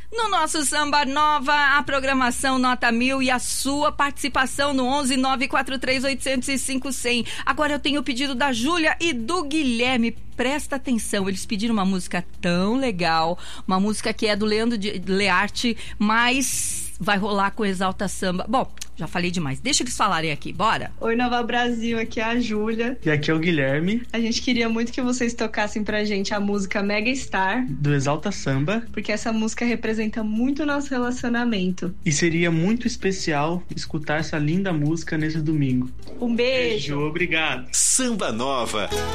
No nosso Samba Nova, a programação Nota 1000 e a sua participação no 11 943 805 100. Agora eu tenho o pedido da Júlia e do Guilherme. Presta atenção, eles pediram uma música tão legal, uma música que é do Leandro de Learte, mas vai rolar com Exalta Samba. Bom, já falei demais, deixa eles falarem aqui, bora? Oi, Nova Brasil, aqui é a Júlia. E aqui é o Guilherme. A gente queria muito que vocês tocassem pra gente a música Mega Star, do Exalta Samba, porque essa música representa muito o nosso relacionamento. E seria muito especial escutar essa linda música nesse domingo. Um beijo. Obrigado. Samba Nova.